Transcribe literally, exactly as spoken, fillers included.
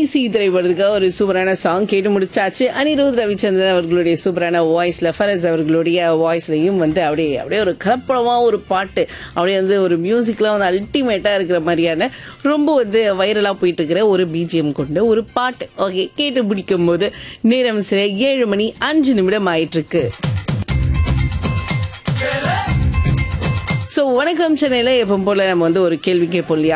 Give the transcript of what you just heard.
Easy திரைப்படத்துக்காக ஒரு சூப்பரான சாங் கேட்டு முடிச்சாச்சு. அனிருத் ரவிச்சந்திரன் அவர்களுடைய சூப்பரான வாய்ஸ்ல, ஃபரஸ் அவர்களுடைய வாய்ஸ்லயும் வந்து அப்படியே அப்படியே ஒரு கலப்படமா ஒரு பாட்டு, அப்படியே வந்து ஒரு மியூசிக்லாம் வந்து அல்டிமேட்டா இருக்கிற மாதிரியான ரொம்ப வந்து வைரலா போயிட்டு இருக்கிற ஒரு பிஜிஎம் கொண்ட ஒரு பாட்டு. ஓகே, கேட்டு பிடிக்கும் போது நேரம் சில ஏழு மணி அஞ்சு நிமிடம் ஆயிட்டு இருக்கு. சோ வணக்கம் சென்னையில எப்பவும் போல நம்ம வந்து ஒரு கேள்வி கேட்போம் இல்லையா?